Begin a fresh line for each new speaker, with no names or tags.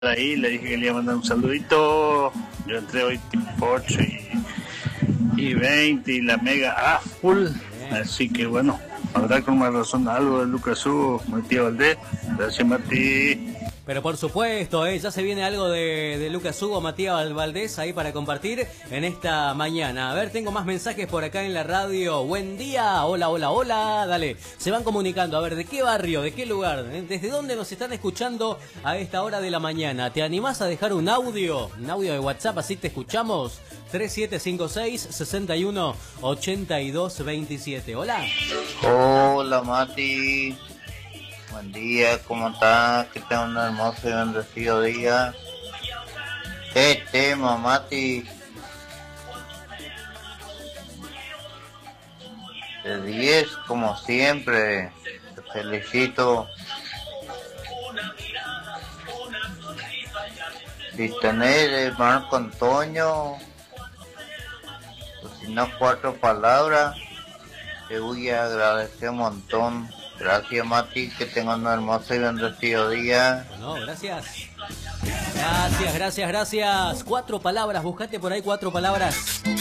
ahí, le dije que le iba a mandar un saludito. Yo entré hoy tipo 8 y 20 y la mega a full. Así que bueno, habrá con más razón algo de Lucas Hugo, Matías Valdés. Gracias, Mati.
Pero por supuesto, ya se viene algo de Lucas Hugo, Matías Valdés ahí para compartir en esta mañana. A ver, tengo más mensajes por acá en la radio. Buen día, hola, hola, hola. Dale, se van comunicando. A ver, ¿de qué barrio, de qué lugar? ¿Desde dónde nos están escuchando a esta hora de la mañana? ¿Te animás a dejar un audio? Un audio de WhatsApp, así te escuchamos. 3756-618227. Hola.
Hola, Mati. Buen día, ¿cómo estás? Que tengas un hermoso y bendecido día. ¿Qué tema, Mati? De 10, como siempre. Te felicito. Si tenés Marco Antonio, pues si no 4 palabras, te voy a agradecer un montón. Gracias, Mati, que tengan un hermoso y bendecido día.
No, gracias. Gracias. 4 palabras, buscate por ahí 4 palabras.